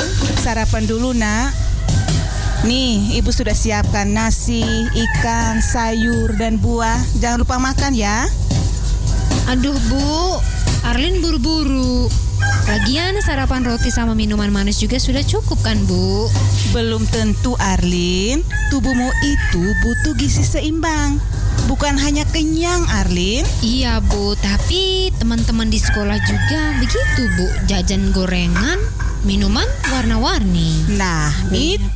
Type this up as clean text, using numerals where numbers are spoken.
Sarapan dulu, Nak. Nih, Ibu sudah siapkan nasi, ikan, sayur, dan buah. Jangan lupa makan ya. Aduh Bu, Arlin buru-buru. Lagian sarapan roti sama minuman manis juga sudah cukup kan Bu? Belum tentu, Arlin. Tubuhmu itu butuh gizi seimbang. Bukan hanya kenyang, Arlin. Iya Bu, tapi teman-teman di sekolah juga begitu Bu. Jajan gorengan, minuman warna-warni. Nah, itu